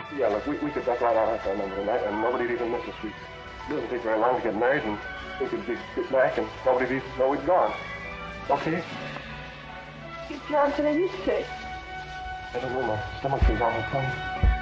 Yeah, look, we could duck right out our phone number tonight, and nobody'd even miss us. It doesn't take very long to get married, and we could get back, and nobody'd even know we'd gone. Okay? Johnson, are you sick? I don't know. My stomach is on my tongue.